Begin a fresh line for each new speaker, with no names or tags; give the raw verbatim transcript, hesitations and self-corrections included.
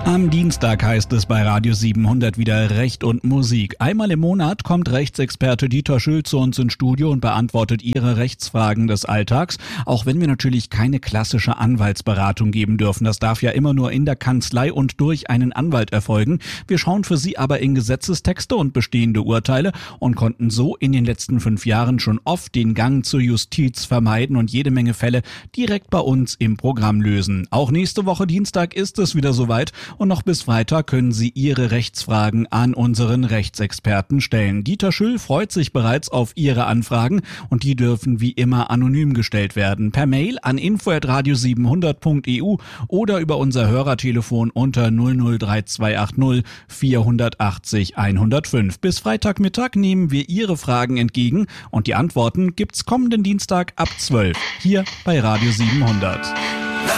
Am Dienstag heißt es bei Radio siebenhundert wieder Recht und Musik. Einmal im Monat kommt Rechtsexperte Dieter Schüll zu uns ins Studio und beantwortet Ihre Rechtsfragen des Alltags. Auch wenn wir natürlich keine klassische Anwaltsberatung geben dürfen. Das darf ja immer nur in der Kanzlei und durch einen Anwalt erfolgen. Wir schauen für Sie aber in Gesetzestexte und bestehende Urteile und konnten so in den letzten fünf Jahren schon oft den Gang zur Justiz vermeiden und jede Menge Fälle direkt bei uns im Programm lösen. Auch nächste Woche Dienstag ist es wieder soweit. Und noch bis Freitag können Sie Ihre Rechtsfragen an unseren Rechtsexperten stellen. Dieter Schüll freut sich bereits auf Ihre Anfragen und die dürfen wie immer anonym gestellt werden. Per Mail an info at radio siebenhundert punkt e u oder über unser Hörertelefon unter null null drei zwei acht null vierhundertachtzig hundertfünf. Bis Freitagmittag nehmen wir Ihre Fragen entgegen und die Antworten gibt's kommenden Dienstag ab zwölf hier bei Radio siebenhundert.